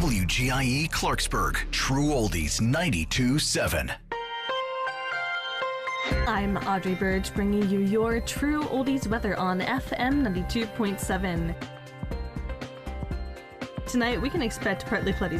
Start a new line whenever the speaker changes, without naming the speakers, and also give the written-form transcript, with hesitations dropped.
WGIE Clarksburg, True Oldies 92.7.
I'm Audrey Burge, bringing you your True Oldies weather on FM 92.7. Tonight, we can expect partly cloudy